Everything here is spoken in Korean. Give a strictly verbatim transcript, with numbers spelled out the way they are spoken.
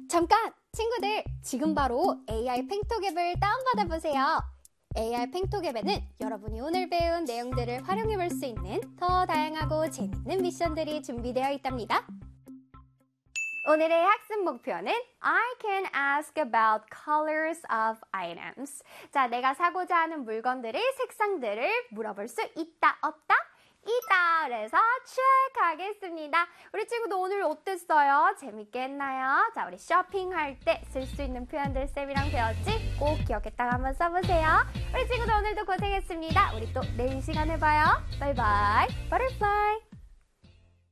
잠깐! 친구들, 지금 바로 에이아이 팽톡 앱을 다운받아 보세요. 에이아이 팽톡 앱에는 여러분이 오늘 배운 내용들을 활용해 볼 수 있는 더 다양하고 재밌는 미션들이 준비되어 있답니다. 오늘의 학습 목표는 I can ask about colors of items. 자, 내가 사고자 하는 물건들의 색상들을 물어볼 수 있다, 없다? 있다. 그래서 check 하겠습니다. 우리 친구도 오늘 어땠어요? 재밌게 했나요? 자, 우리 쇼핑할 때 쓸 수 있는 표현들 쌤이랑 배웠지? 꼭 기억했다가 한번 써보세요. 우리 친구도 오늘도 고생했습니다. 우리 또 내일 시간에 봐요. 바이바이. Butterfly.